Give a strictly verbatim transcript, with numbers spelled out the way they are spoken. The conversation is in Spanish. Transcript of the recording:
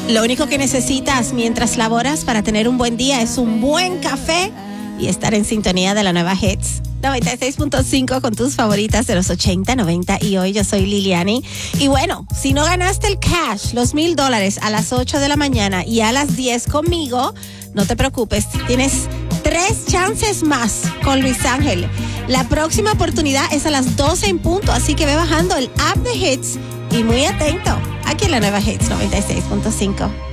Lo único que necesitas mientras laboras para tener un buen día es un buen café y estar en sintonía de la nueva Hits noventa y seis punto cinco con tus favoritas de los ochenta, noventa y hoy. Yo soy Liliani. Y bueno, si no ganaste el cash, los mil dólares a las ocho de la mañana y a las diez conmigo, no te preocupes, tienes tres chances más con Luis Ángel. La próxima oportunidad es a las doce en punto, así que ve bajando el app de Hits y muy atento aquí en la nueva Hits noventa y seis punto cinco.